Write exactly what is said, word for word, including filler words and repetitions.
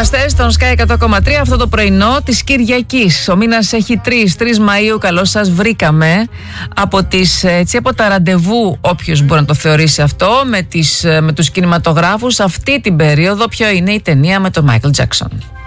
Είμαστε στον Sky εκατό κόμμα τρία αυτό το πρωινό της Κυριακής. Ο μήνας έχει τρεις, τρεις Μαΐου. Καλώς σας βρήκαμε από, τις, έτσι, από τα ραντεβού, όποιος μπορεί να το θεωρήσει αυτό, με, τις, με τους κινηματογράφους αυτή την περίοδο. Ποιο είναι η ταινία με τον Μάικλ Τζάκσον?